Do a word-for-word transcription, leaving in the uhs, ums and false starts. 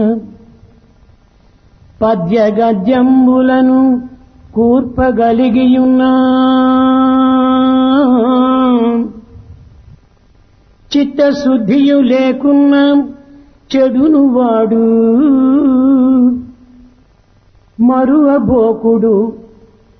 పద్య గద్యంబులను కూర్పగలిగియున్నా చిత్తశుద్ధియు లేకున్నా చెడును వాడు మరువబోకుడు